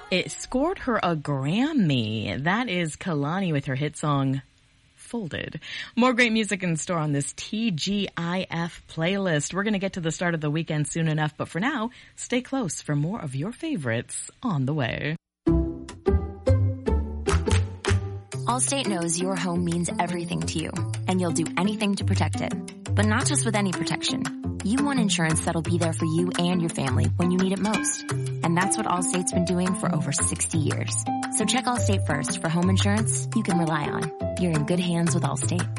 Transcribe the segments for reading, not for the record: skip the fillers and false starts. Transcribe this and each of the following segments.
It scored her a Grammy. That is Kehlani with her hit song, Folded. More great music in store on this TGIF playlist. We're going to get to the start of the weekend soon enough, but for now, stay close for more of your favorites on the way. Allstate knows your home means everything to you, and you'll do anything to protect it. But not just with any protection. You want insurance that'll be there for you and your family when you need it most. And that's what Allstate's been doing for over 60 years. So check Allstate first for home insurance you can rely on. You're in good hands with Allstate.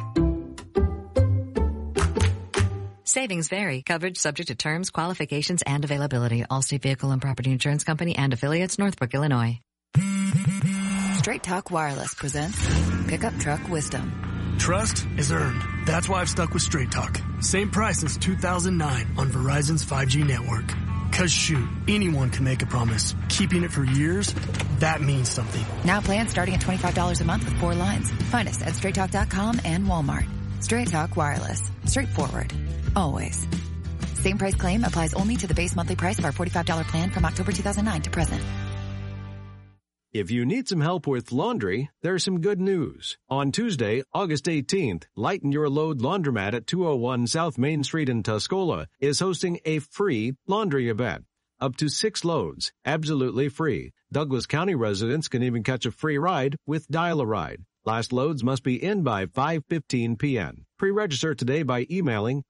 Savings vary. Coverage subject to terms, qualifications, and availability. Allstate Vehicle and Property Insurance Company and affiliates, Northbrook, Illinois. Straight Talk Wireless presents Pickup Truck Wisdom. Trust is earned. That's why I've stuck with Straight Talk. Same price since 2009 on Verizon's 5G network. Cause shoot, anyone can make a promise. Keeping it for years, that means something. Now plans starting at $25 a month with 4 lines. Find us at straighttalk.com and Walmart. Straight Talk Wireless. Straightforward. Always. Same price claim applies only to the base monthly price of our $45 plan from October 2009 to present. If you need some help with laundry, there's some good news. On Tuesday, August 18th, Lighten Your Load Laundromat at 201 South Main Street in Tuscola is hosting a free laundry event. Up to 6 loads, absolutely free. Douglas County residents can even catch a free ride with Dial-A-Ride. Last loads must be in by 5:15 p.m. Pre-register today by emailing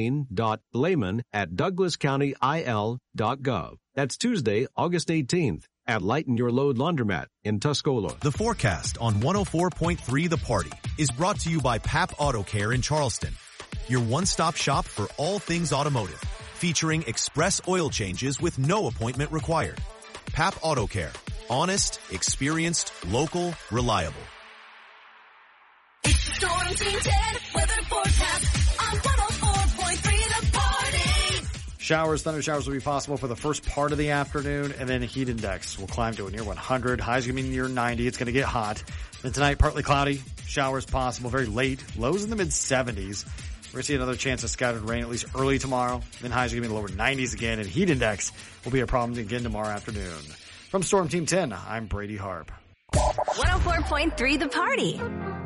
colleen.blaman@douglascountyil.gov. That's Tuesday, August 18th. At Lighten Your Load Laundromat in Tuscola. The forecast on 104.3 The Party is brought to you by Pap Auto Care in Charleston, your one-stop shop for all things automotive, featuring express oil changes with no appointment required. Pap Auto Care. Honest, experienced, local, reliable. It's the Storm Team 10 weather forecast on 104.3 The Party. Showers, thunder showers will be possible for the first part of the afternoon, and then heat index will climb to a near 100. Highs going to be near 90. It's going to get hot. Then tonight, partly cloudy. Showers possible very late. Lows in the mid-70s. We're going to see another chance of scattered rain at least early tomorrow. Then highs are going to be in the lower 90s again, and heat index will be a problem again tomorrow afternoon. From Storm Team 10, I'm Brady Harp. 104.3 The Party.